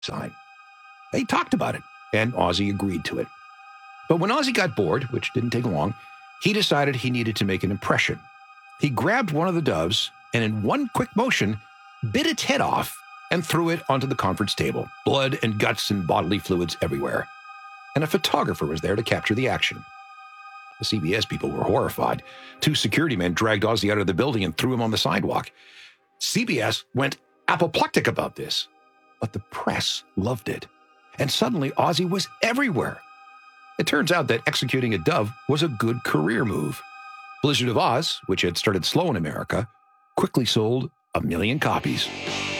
sign. They talked about it, and Ozzy agreed to it. But when Ozzy got bored, which didn't take long, he decided he needed to make an impression. He grabbed one of the doves and in one quick motion, bit its head off and threw it onto the conference table. Blood and guts and bodily fluids everywhere. And a photographer was there to capture the action. The CBS people were horrified. 2 security men dragged Ozzy out of the building and threw him on the sidewalk. CBS went apoplectic about this, but the press loved it. And suddenly Ozzy was everywhere. It turns out that executing a dove was a good career move. Blizzard of Oz, which had started slow in America, quickly sold 1 million copies.